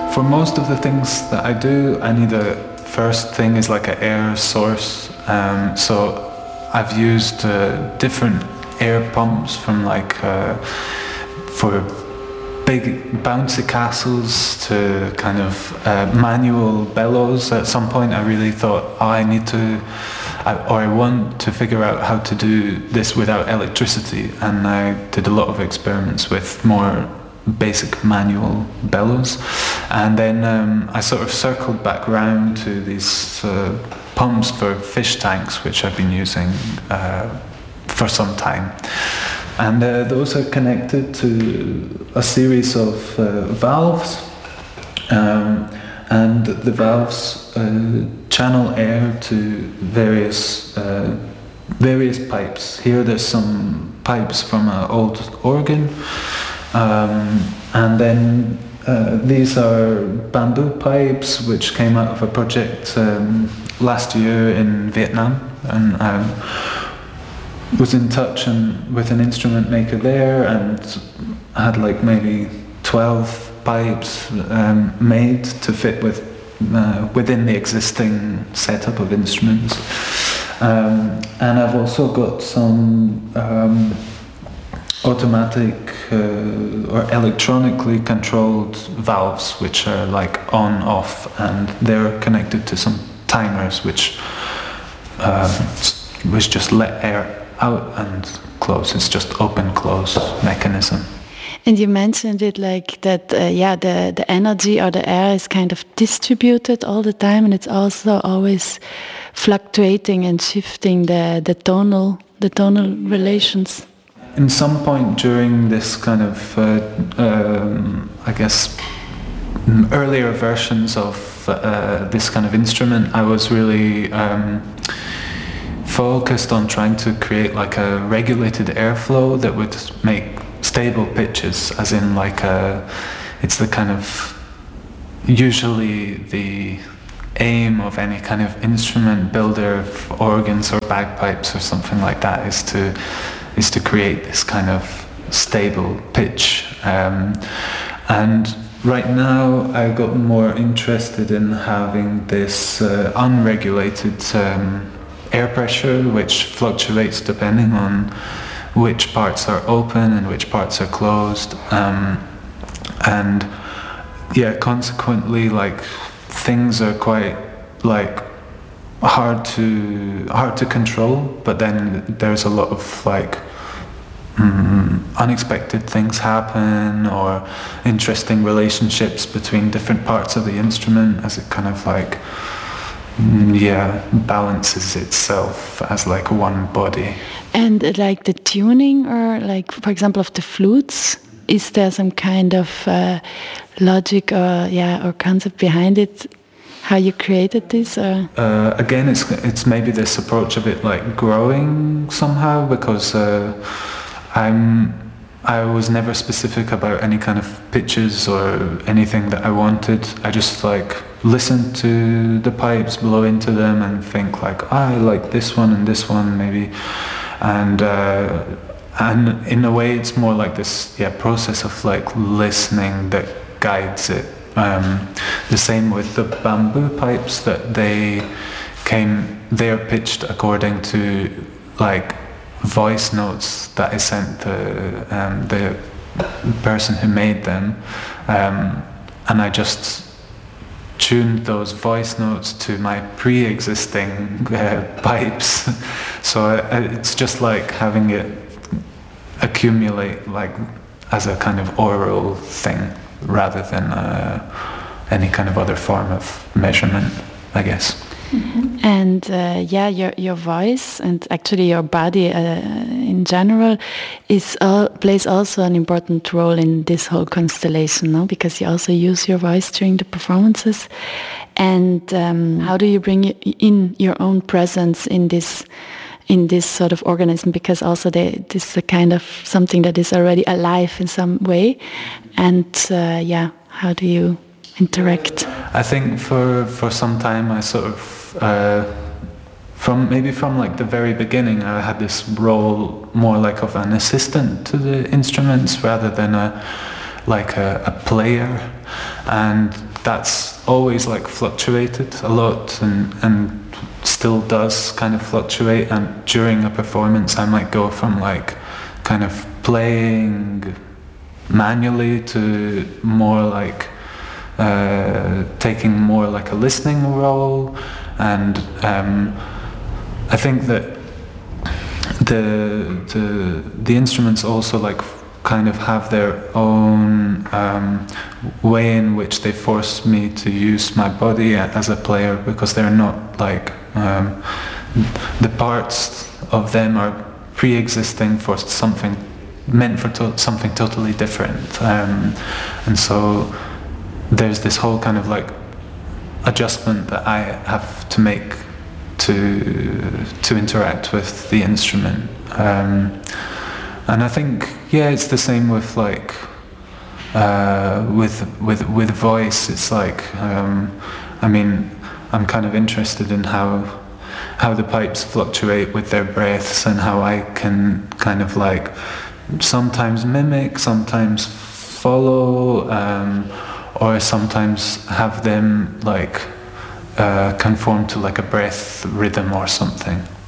For most of the things that I do, I need a first thing is like an air source. So I've used different air pumps from like for big bouncy castles to kind of manual bellows. At some point I really thought, I want to figure out how to do this without electricity, and I did a lot of experiments with more basic manual bellows, and then I sort of circled back round to these pumps for fish tanks, which I've been using for some time. And those are connected to a series of valves, and the valves channel air to various pipes. Here there's some pipes from an old organ, and then these are bamboo pipes which came out of a project last year in Vietnam, and was in touch with an instrument maker there, and had like maybe 12 pipes made to fit within the existing setup of instruments. And I've also got some automatic or electronically controlled valves which are like on, off, and they're connected to some timers which just let air out and close. It's just open close mechanism. And you mentioned it like that, the energy or the air is kind of distributed all the time, and it's also always fluctuating and shifting the tonal relations. In some point during this kind of, I guess, earlier versions of this kind of instrument, I was really focused on trying to create like a regulated airflow that would make stable pitches, as in like it's the kind of, usually the aim of any kind of instrument builder of organs or bagpipes or something like that is to create this kind of stable pitch. And right now I've gotten more interested in having this unregulated air pressure, which fluctuates depending on which parts are open and which parts are closed, and consequently, like, things are quite like hard to control. But then there's a lot of like unexpected things happen, or interesting relationships between different parts of the instrument as it kind of like balances itself as like one body. And like the tuning, or like for example of the flutes, is there some kind of logic or concept behind it? How you created this? Again, it's maybe this approach of it like growing somehow, because I was never specific about any kind of pitches or anything that I wanted. I just like listen to the pipes, blow into them, and think like, I like this one maybe, and in a way it's more like this process of like listening that guides it. The same with the bamboo pipes, that they're pitched according to like voice notes that I sent the person who made them, and I just tuned those voice notes to my pre-existing pipes. So it's just like having it accumulate like as a kind of oral thing, rather than any kind of other form of measurement, I guess. Mm-hmm. And your voice, and actually your body in general, plays also an important role in this whole constellation, no? Because you also use your voice during the performances. And how do you bring in your own presence in this sort of organism? Because also this is a kind of something that is already alive in some way. And how do you interact? I think for some time I sort of from like the very beginning, I had this role more like of an assistant to the instruments rather than a player, and that's always like fluctuated a lot and still does kind of fluctuate. And during a performance I might go from like kind of playing manually to more like taking more like a listening role. And I think that the instruments also like kind of have their own way in which they force me to use my body as a player, because they're not like the parts of them are pre-existing for something meant for something totally different, and so there's this whole kind of like adjustment that I have to make to interact with the instrument. And I think, yeah, it's the same with like with voice. It's like I mean, I'm kind of interested in how the pipes fluctuate with their breaths, and how I can kind of like sometimes mimic, sometimes follow, or sometimes have them like conform to like a breath rhythm or something.